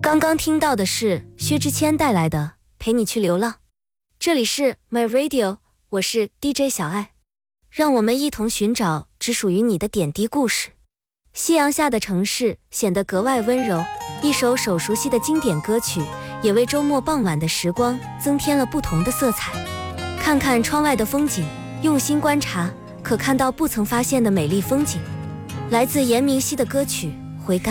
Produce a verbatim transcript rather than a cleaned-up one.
刚刚听到的是薛之谦带来的《陪你去流浪》，这里是 My Radio， 我是 D J 小爱，让我们一同寻找只属于你的点滴故事。夕阳下的城市显得格外温柔，一首首熟悉的经典歌曲也为周末傍晚的时光增添了不同的色彩。看看窗外的风景，用心观察，可看到不曾发现的美丽风景。来自严明熙的歌曲